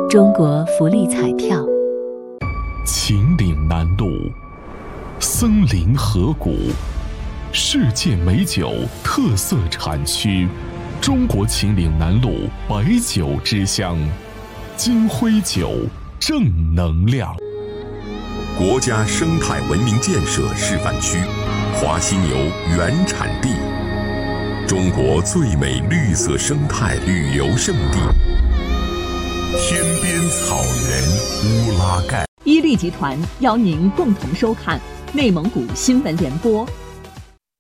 中国福利彩票。 秦岭南路，森林河谷，世界美酒特色产区，中国秦岭南路白酒之乡，金辉酒，正能量。 国家生态文明建设示范区，华犀牛原产地，中国最美绿色生态旅游胜地，天边草原乌拉盖。 伊利集团邀您共同收看内蒙古新闻联播。